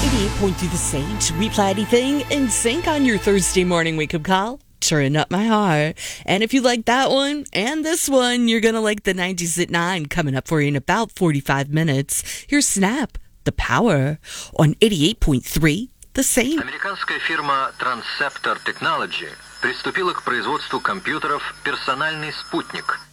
88.3 The Sage. We play anything in sync on your Thursday morning wake-up call. Turn up my heart. And if you like that one and this one, you're going to like the 90s at 9 coming up for you in about 45 minutes. Here's Snap, The Power, on 88.3 The Sage. Американская фирма Transceptor Technology приступила к производству компьютеров «Персональный спутник»,